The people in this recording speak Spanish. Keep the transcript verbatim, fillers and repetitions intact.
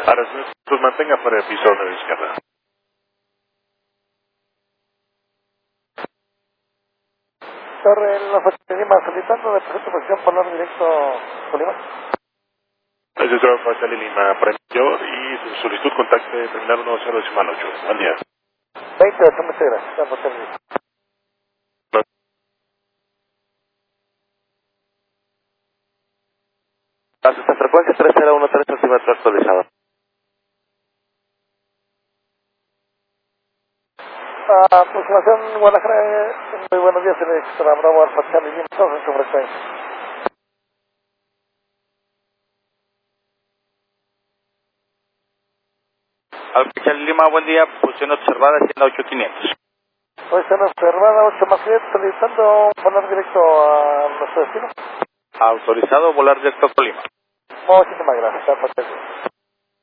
Ahora, pues mantenga fuera de piso de la izquierda. Torre, la Fuente Lima, solicitando de presente posición polar directo Colima. Es el Torre Fuente Lima, Mayor y su solicitud contacte terminal uno cero decimal ocho. Buen día. veinte, muchas gracias. Ya, por servicio. A su frecuencia tres cero uno tres centímetros actualizado. Ah, aproximación Guadalajara, eh, muy buenos días, el extra Bravo Alfa Charlie Lima, todos en su frecuencia. Alfa Charlie Lima, buen día, posición observada, siendo ocho quinientos. Posición observada, ocho más diez, solicitando polar directo a nuestro destino. Autorizado volar directo a Colima. Muchísimas gracias, ya, por servicio.